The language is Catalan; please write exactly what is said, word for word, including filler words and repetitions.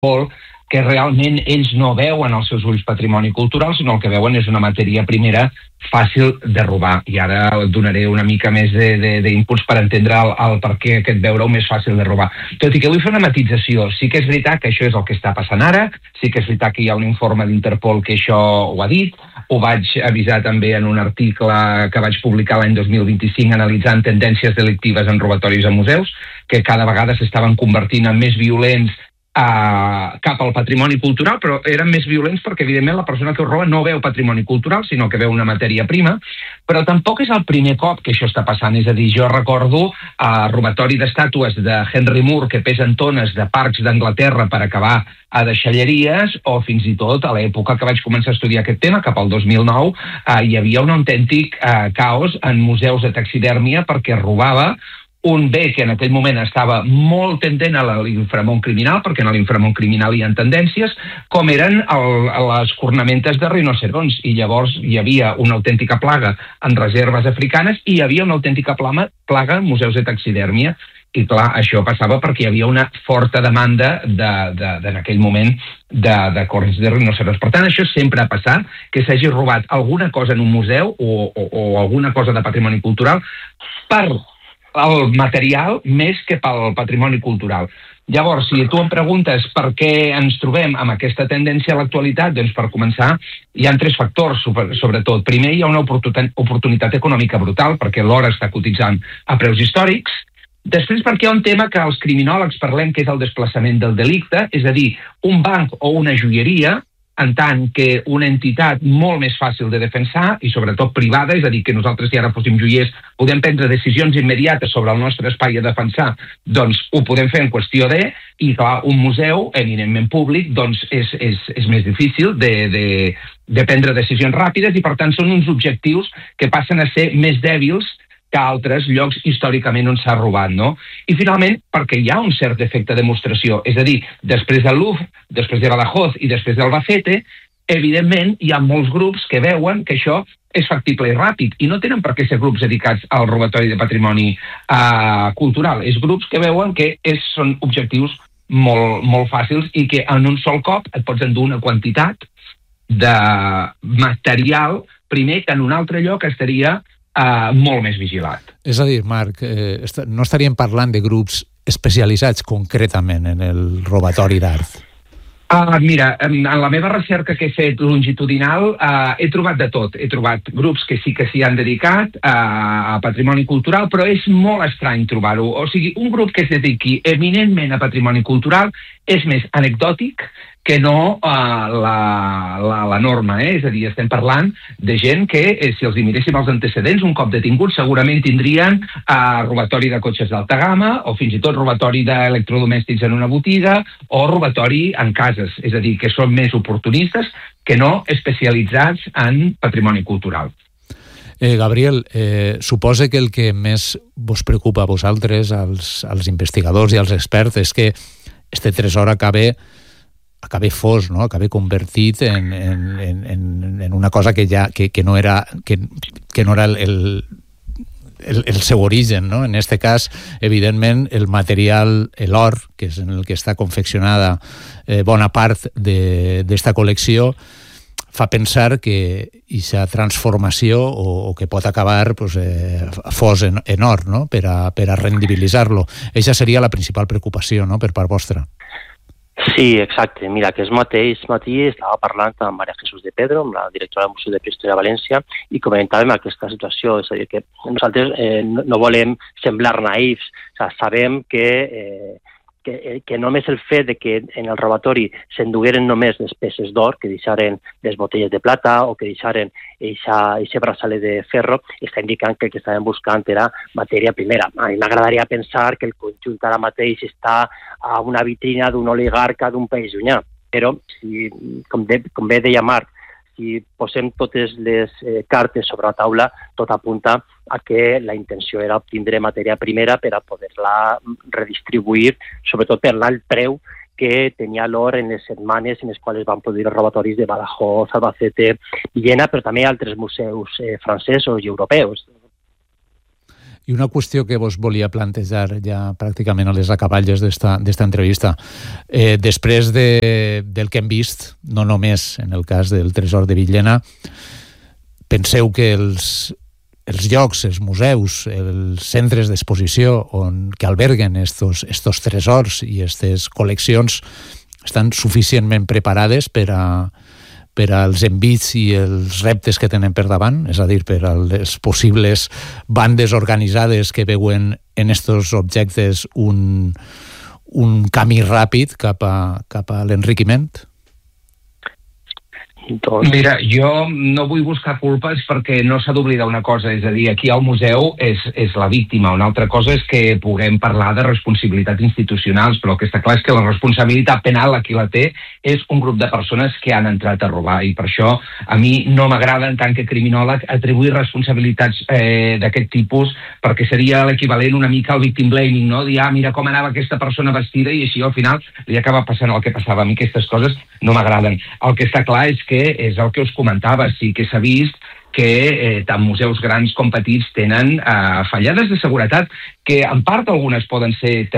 Interpol, que realment ells no veuen els seus ulls patrimoni cultural, sinó el que veuen és una matèria primera fàcil de robar. I ara et donaré una mica més d'impuls per entendre el, el per què aquest veure-ho més fàcil de robar. Tot i que vull fer una matització. Sí que és veritat que això és el que està passant ara, sí que és veritat que hi ha un informe d'Interpol que això ho ha dit, ho vaig avisar també en un article que vaig publicar l'any dos mil vint-i-cinc analitzant tendències delictives en robatoris a museus, que cada vegada s'estaven convertint en més violents Uh, cap al patrimoni cultural, però eren més violents perquè, evidentment, la persona que ho roba no veu patrimoni cultural, sinó que veu una matèria prima, però tampoc és el primer cop que això està passant. És a dir, jo recordo el uh, robatori d'estàtues de Henry Moore que pesen tones de parcs d'Anglaterra per acabar a deixalleries, o fins i tot a l'època que vaig començar a estudiar aquest tema, cap al dos mil nou, uh, hi havia un autèntic uh, caos en museus de taxidèrmia perquè robava un bé que en aquell moment estava molt tendent a l'inframont criminal, perquè en l'inframont criminal hi ha tendències, com eren el, les cornamentes de rinocerons. I llavors hi havia una autèntica plaga en reserves africanes i hi havia una autèntica plaga, plaga en museus de taxidèrmia. I clar, això passava perquè hi havia una forta demanda de, de, de, en aquell moment de, de corns de rinocerons. Per tant, això sempre ha passat, que s'hagi robat alguna cosa en un museu o, o, o alguna cosa de patrimoni cultural per el material més que pel patrimoni cultural. Llavors, si tu em preguntes per què ens trobem amb aquesta tendència a l'actualitat, doncs per començar hi ha tres factors, sobretot. Primer, hi ha una oportunitat econòmica brutal, perquè l'or està cotitzant a preus històrics. Després, perquè hi ha un tema que els criminòlegs parlem, que és el desplaçament del delicte, és a dir, un banc o una joieria, en tant que una entitat molt més fàcil de defensar i sobretot privada, és a dir, que nosaltres si ara fóssim joiers podem prendre decisions immediates sobre el nostre espai a defensar, doncs ho podem fer en qüestió de, i clar, un museu eminentment públic doncs és, és, és més difícil de, de, de prendre decisions ràpides i per tant són uns objectius que passen a ser més dèbils que altres llocs històricament on s'ha robat, no? I finalment, perquè hi ha un cert efecte de demostració, és a dir, després del Louvre, després de Badajoz i després d'Albacete, evidentment hi ha molts grups que veuen que això és factible i ràpid, i no tenen per què ser grups dedicats al robatori de patrimoni uh, cultural, és grups que veuen que és, són objectius molt, molt fàcils i que en un sol cop et pots endur una quantitat de material, primer que en un altre lloc estaria Uh, molt més vigilat. És a dir, Marc, eh, no estaríem parlant de grups especialitzats concretament en el robatori d'art? Uh, mira, en, en la meva recerca que he fet longitudinal uh, he trobat de tot. He trobat grups que sí que s'hi han dedicat uh, a patrimoni cultural, però és molt estrany trobar-ho. O sigui, un grup que es dediqui eminentment a patrimoni cultural és més anecdòtic que no uh, la, la, la norma, eh? És a dir, estem parlant de gent que, eh, si els miréssim els antecedents, un cop detinguts segurament tindrien uh, robatori de cotxes d'alta gamma o fins i tot robatori d'electrodomèstics en una botiga o robatori en cases, és a dir, que són més oportunistes que no especialitzats en patrimoni cultural. Eh, Gabriel, eh, suposa que el que més vos preocupa a vosaltres, als, als investigadors i als experts, és que este tresor acabe acabe fos, no? Acabe convertit en, en, en, en una cosa que ja que, que no era que, que no era el, el, el, el seu origen, no? En este cas, evidentment, el material, l'or, que és en el que està confeccionada eh, bona part d'esta col·lecció, fa pensar que aquesta transformació o, o que pot acabar pues, eh, fos en, en or, no? Per a, per a rendibilitzar-lo. Eixa seria la principal preocupació, no? Per part vostra. Sí, exacte. Mira, aquest mateix matí estava parlant amb Maria Jesús de Pedro, amb la directora del Museu de Prehistoria de València, i comentàvem aquesta situació. És a dir, que nosaltres eh, no volem semblar naïfs. O sigui, sabem que, eh, que, que només el fet de que en el robatori s'endugueren només les peces d'or, que deixaren les botelles de plata o que deixaren aquest braçalet de ferro, està indicant que el que estaven buscant era matèria primera. A mi m'agradaria pensar que el conjunt ara mateix està a una vitrina d'un oligarca d'un país llunyà. Però, si, com, de, com bé deia Marc, si posem totes les eh, cartes sobre la taula, tot apunta a que la intenció era obtindre matèria primera per a poder-la redistribuir, sobretot per l'alt preu que tenia l'or en les setmanes en les quals es van produir els robatoris de Badajoz, Albacete, Villena, però també altres museus eh, francesos i europeus. I una qüestió que vos volia plantejar ja pràcticament a les acaballes d'esta entrevista. Eh, després de, del que hem vist, no només en el cas del Tresor de Villena, penseu que els, els llocs, els museus, els centres d'exposició on, que alberguen estos, estos tresors i aquestes col·leccions estan suficientment preparades per a per als envits i els reptes que tenen per davant, és a dir, per a les possibles bandes organitzades que veuen en estos objectes un, un camí ràpid cap a, cap a l'enriquiment? Doncs... Mira, jo no vull buscar culpes perquè no s'ha d'oblidar una cosa, és a dir, aquí al museu és, és la víctima, una altra cosa és que puguem parlar de responsabilitats institucionals, però el que està clar és que la responsabilitat penal a qui la té és un grup de persones que han entrat a robar, i per això a mi no m'agrada en tant que criminòleg atribuir responsabilitats eh, d'aquest tipus, perquè seria l'equivalent una mica al victim blaming, no? Dir, ah, mira com anava aquesta persona vestida i així al final li acaba passant el que passava. A mi aquestes coses no m'agraden. El que està clar és que és el que us comentava, sí que s'ha vist que eh, tant museus grans com petits tenen eh, fallades de seguretat, que en part algunes poden ser